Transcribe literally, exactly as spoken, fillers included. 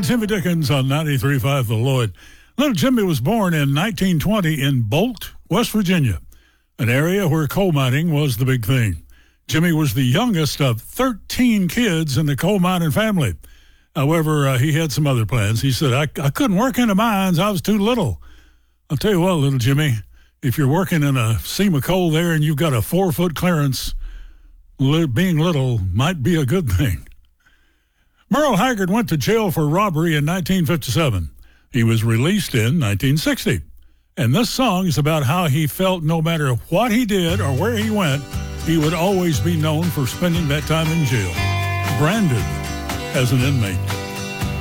Jimmy Dickens on ninety-three point five The Lloyd. Little Jimmy was born in nineteen twenty in Bolt, West Virginia, an area where coal mining was the big thing. Jimmy was the youngest of thirteen kids in the coal mining family. However, uh, he had some other plans. He said, I, I couldn't work in the mines. I was too little. I'll tell you what, little Jimmy, if you're working in a seam of coal there and you've got a four-foot clearance, li- being little might be a good thing. Merle Haggard went to jail for robbery in nineteen fifty-seven. He was released in nineteen sixty. And this song is about how he felt no matter what he did or where he went, he would always be known for spending that time in jail, branded as an inmate.